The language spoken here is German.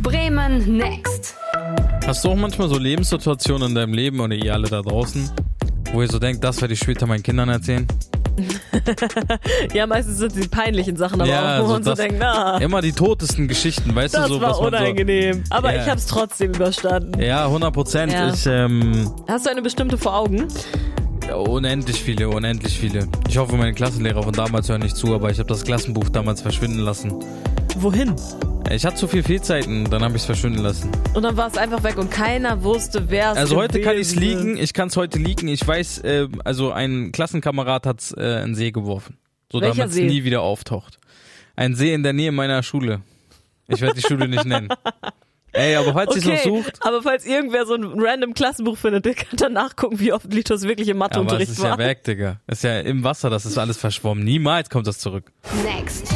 Bremen Next. Hast du auch manchmal so Lebenssituationen in deinem Leben oder ihr alle da draußen, wo ihr so denkt, das werde ich später meinen Kindern erzählen? Ja, meistens sind die peinlichen Sachen, aber Ja, auch, wo so man so das- denkt, na, Immer die totesten Geschichten, weißt das du, so war was man unangenehm. Aber Ja. ich hab's trotzdem überstanden. so. Ja, 100%. Ja. Ich, Hast du eine bestimmte vor Augen? ja, unendlich viele. Ich hoffe, meine Klassenlehrer von damals hören nicht zu, aber ich habe das Klassenbuch damals verschwinden lassen. Wohin? Ich hatte zu viel Fehlzeiten, dann habe ich es verschwinden lassen. Und dann war es einfach weg und keiner wusste, wer es Also heute kann ich es gewesen liegen, ich kann es heute liegen. Ich weiß, also ein Klassenkamerad hat es in den See geworfen. So Welcher damit es See? nie wieder auftaucht. Ein See in der Nähe meiner Schule. Ich werde die Schule nicht nennen. Ey, aber falls ihr es noch sucht. Aber falls irgendwer so ein random Klassenbuch findet, der kann dann nachgucken, wie oft Litos wirklich im Aber es Matheunterricht ist war. ja weg, Digga. Es ist ja im Wasser, das ist alles verschwommen. Niemals kommt das zurück. Next.